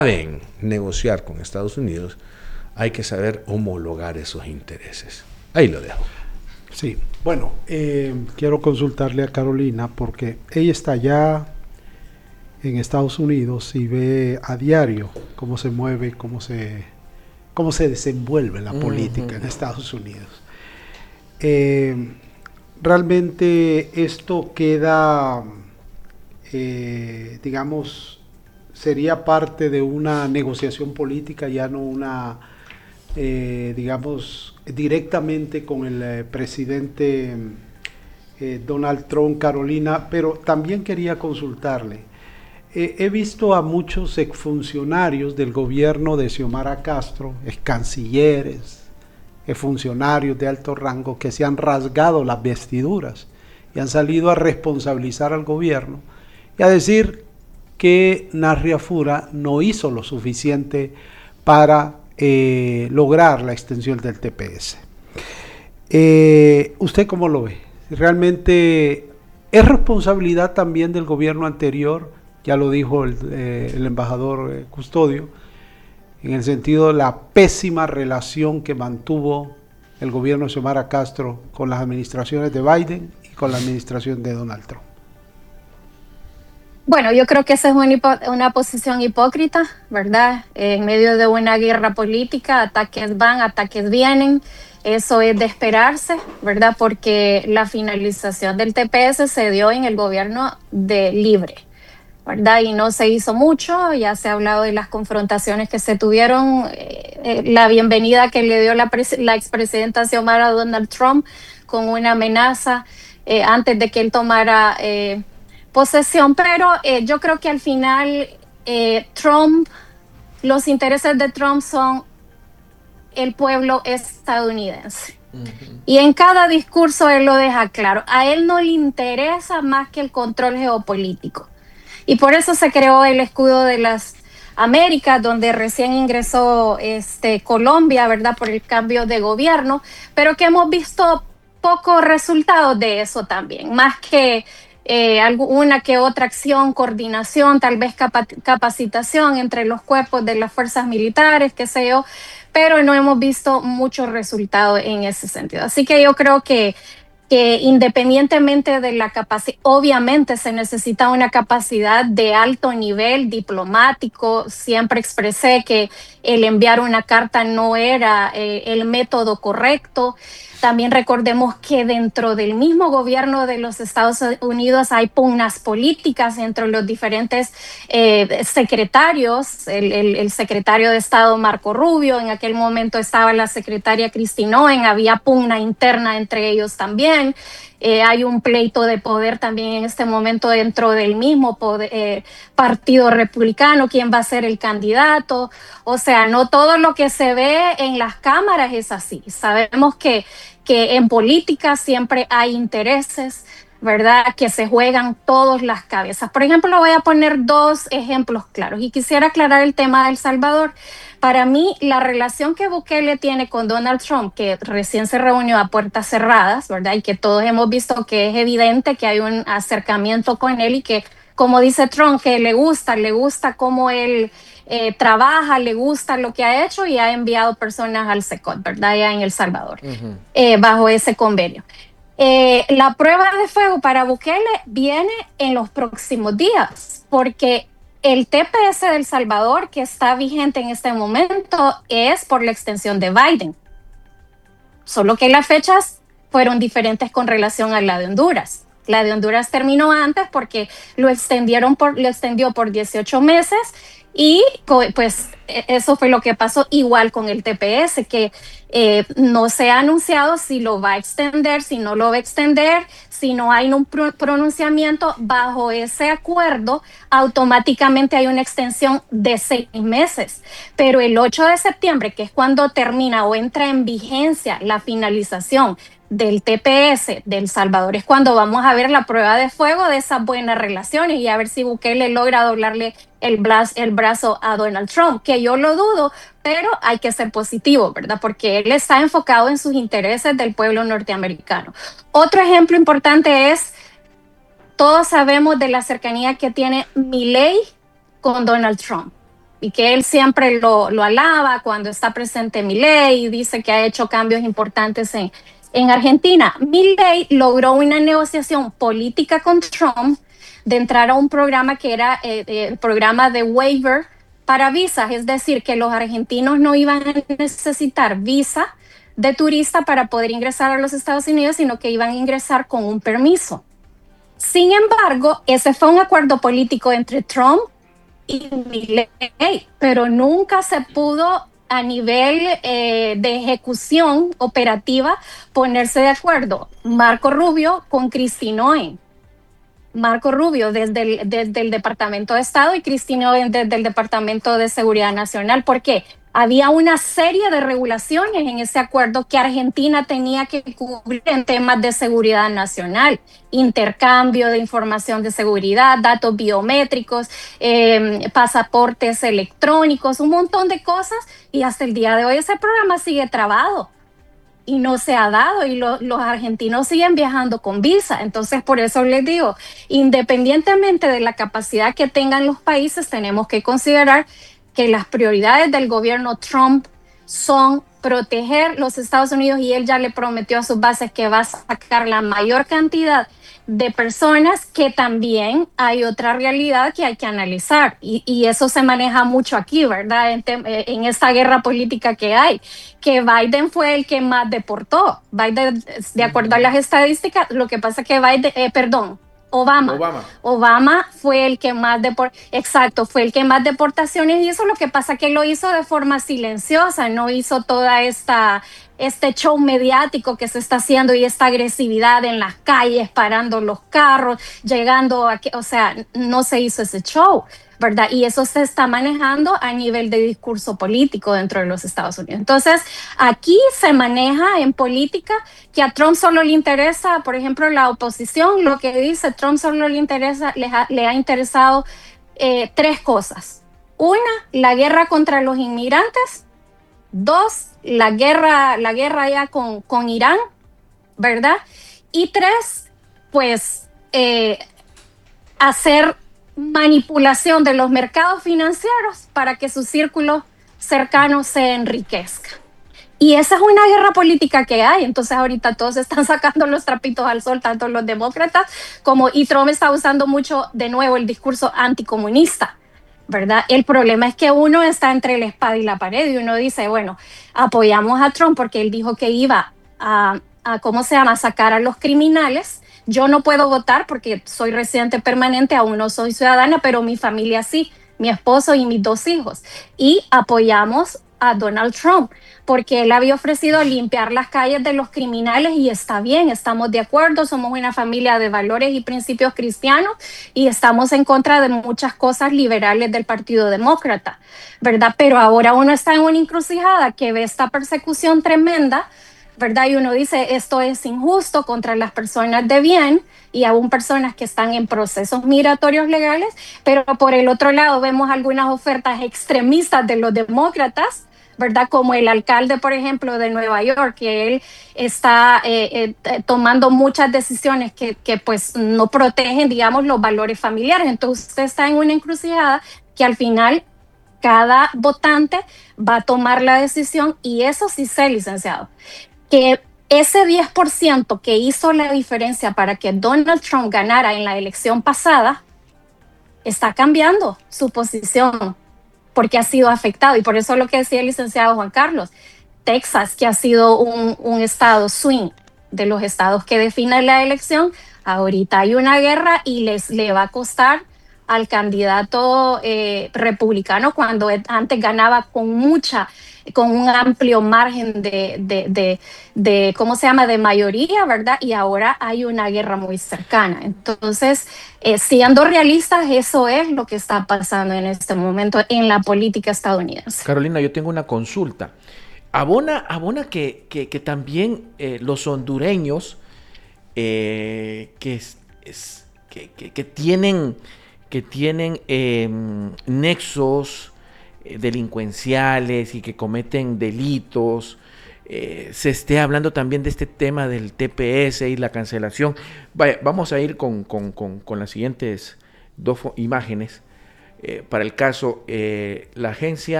saben negociar con Estados Unidos, hay que saber homologar esos intereses. Ahí lo dejo. Sí, bueno, quiero consultarle a Carolina porque ella está allá en Estados Unidos y ve a diario cómo se mueve, cómo se desenvuelve la política en Estados Unidos. Realmente esto queda, digamos, sería parte de una negociación política, ya no una, digamos, directamente con el presidente Donald Trump, Carolina, pero también quería consultarle. He visto a muchos exfuncionarios del gobierno de Xiomara Castro, ex cancilleres, funcionarios de alto rango, que se han rasgado las vestiduras y han salido a responsabilizar al gobierno y a decir que Narria Fura no hizo lo suficiente para lograr la extensión del TPS. ¿Usted cómo lo ve? ¿Realmente es responsabilidad también del gobierno anterior? Ya lo dijo el embajador Custodio, en el sentido de la pésima relación que mantuvo el gobierno de Xiomara Castro con las administraciones de Biden y con la administración de Donald Trump. Bueno, yo creo que esa es una posición hipócrita, ¿verdad? En medio de una guerra política, ataques van, ataques vienen. Eso es de esperarse, ¿verdad? Porque la finalización del TPS se dio en el gobierno de Libre, ¿verdad? Y no se hizo mucho, ya se ha hablado de las confrontaciones que se tuvieron, la bienvenida que le dio la expresidenta Xiomara a Donald Trump con una amenaza antes de que él tomara posesión, pero yo creo que al final Trump, los intereses de Trump son el pueblo estadounidense. Y en cada discurso él lo deja claro, a él no le interesa más que el control geopolítico. Y por eso se creó el escudo de las Américas, donde recién ingresó Colombia, ¿verdad? Por el cambio de gobierno, pero que hemos visto pocos resultados de eso también, más que alguna que otra acción, coordinación, tal vez capacitación entre los cuerpos de las fuerzas militares, qué sé yo, pero no hemos visto muchos resultados en ese sentido. Así que yo creo que independientemente de la capacidad, obviamente se necesita una capacidad de alto nivel diplomático. Siempre expresé que el enviar una carta no era el método correcto. También recordemos que dentro del mismo gobierno de los Estados Unidos hay pugnas políticas entre los diferentes secretarios. El secretario de Estado Marco Rubio, en aquel momento estaba la secretaria Kristi Noem, había pugna interna entre ellos también. Hay un pleito de poder también en este momento dentro del mismo partido republicano, quién va a ser el candidato. O sea, no todo lo que se ve en las cámaras es así. Sabemos que en política siempre hay intereses, ¿verdad? Que se juegan todas las cabezas. Por ejemplo, voy a poner dos ejemplos claros y quisiera aclarar el tema de El Salvador. Para mí, la relación que Bukele tiene con Donald Trump, que recién se reunió a puertas cerradas, ¿verdad? Y que todos hemos visto que es evidente que hay un acercamiento con él y que, como dice Trump, que le gusta cómo él trabaja, le gusta lo que ha hecho y ha enviado personas al SECOT, ¿verdad? Ya en El Salvador, bajo ese convenio. La prueba de fuego para Bukele viene en los próximos días, porque el TPS de El Salvador, que está vigente en este momento, es por la extensión de Biden. Solo que las fechas fueron diferentes con relación a la de Honduras. La de Honduras terminó antes porque lo extendió por 18 meses y pues eso fue lo que pasó igual con el TPS, que no se ha anunciado si lo va a extender, si no lo va a extender, si no hay un pronunciamiento bajo ese acuerdo, automáticamente hay una extensión de 6 meses. Pero el 8 de septiembre, que es cuando termina o entra en vigencia la finalización del TPS de El Salvador, es cuando vamos a ver la prueba de fuego de esas buenas relaciones y a ver si Bukele logra doblarle el brazo a Donald Trump, que yo lo dudo, pero hay que ser positivo, ¿verdad? Porque él está enfocado en sus intereses del pueblo norteamericano. Otro ejemplo importante es, todos sabemos de la cercanía que tiene Milei con Donald Trump. y que él siempre lo alaba cuando está presente Milei y dice que ha hecho cambios importantes en Argentina. Milei logró una negociación política con Trump de entrar a un programa que era el programa de waiver para visas, es decir, que los argentinos no iban a necesitar visa de turista para poder ingresar a los Estados Unidos, sino que iban a ingresar con un permiso. Sin embargo, ese fue un acuerdo político entre Trump y Milei, pero nunca se pudo a nivel de ejecución operativa ponerse de acuerdo Marco Rubio con Kristi Noem. Marco Rubio desde el Departamento de Estado y Kristi Noem desde el Departamento de Seguridad Nacional, porque había una serie de regulaciones en ese acuerdo que Argentina tenía que cubrir en temas de seguridad nacional, intercambio de información de seguridad, datos biométricos, pasaportes electrónicos, un montón de cosas, y hasta el día de hoy ese programa sigue trabado y no se ha dado, y los argentinos siguen viajando con visa. Entonces, por eso les digo, independientemente de la capacidad que tengan los países, tenemos que considerar que las prioridades del gobierno Trump son proteger los Estados Unidos, y él ya le prometió a sus bases que va a sacar la mayor cantidad de personas, que también hay otra realidad que hay que analizar, y eso se maneja mucho aquí, ¿verdad? En esta guerra política que hay, que Biden fue el que más deportó. Biden, de acuerdo a las estadísticas, lo que pasa es que Obama fue el que más fue el que más deportaciones hizo. Lo que pasa es que lo hizo de forma silenciosa, no hizo toda este show mediático que se está haciendo y esta agresividad en las calles, parando los carros, llegando a o sea, no se hizo ese show, ¿verdad? Y eso se está manejando a nivel de discurso político dentro de los Estados Unidos. Entonces, aquí se maneja en política que a Trump solo le interesa, por ejemplo, la oposición, lo que dice Trump solo le interesa, le ha interesado tres cosas. Una, la guerra contra los inmigrantes. Dos, la guerra ya con Irán, ¿verdad? Y tres, pues hacer manipulación de los mercados financieros para que su círculo cercano se enriquezca. Y esa es una guerra política que hay. Entonces ahorita todos están sacando los trapitos al sol, tanto los demócratas y Trump está usando mucho de nuevo el discurso anticomunista, ¿verdad? El problema es que uno está entre la espada y la pared, y uno dice, bueno, apoyamos a Trump porque él dijo que iba a sacar a los criminales. Yo no puedo votar porque soy residente permanente, aún no soy ciudadana, pero mi familia sí, mi esposo y mis 2 hijos. Y apoyamos a Donald Trump porque él había ofrecido limpiar las calles de los criminales, y está bien, estamos de acuerdo, somos una familia de valores y principios cristianos y estamos en contra de muchas cosas liberales del Partido Demócrata, ¿verdad? Pero ahora uno está en una encrucijada que ve esta persecución tremenda, ¿verdad? Y uno dice, esto es injusto contra las personas de bien y aún personas que están en procesos migratorios legales, pero por el otro lado vemos algunas ofertas extremistas de los demócratas, ¿verdad? Como el alcalde, por ejemplo, de Nueva York, que él está tomando muchas decisiones que pues no protegen, digamos, los valores familiares. Entonces usted está en una encrucijada que al final cada votante va a tomar la decisión, y eso sí sé, licenciado, que ese 10% que hizo la diferencia para que Donald Trump ganara en la elección pasada está cambiando su posición porque ha sido afectado. Y por eso lo que decía el licenciado Juan Carlos, Texas, que ha sido un estado swing de los estados que definen la elección, ahorita hay una guerra y le va a costar al candidato republicano, cuando antes ganaba con un amplio margen de ¿cómo se llama?, de mayoría, ¿verdad? Y ahora hay una guerra muy cercana. Entonces, siendo realistas, eso es lo que está pasando en este momento en la política estadounidense. Carolina, yo tengo una consulta. Abona que también los hondureños que tienen nexos delincuenciales y que cometen delitos, se esté hablando también de este tema del TPS y la cancelación. Vaya, vamos a ir con las siguientes 2 imágenes. para el caso, la agencia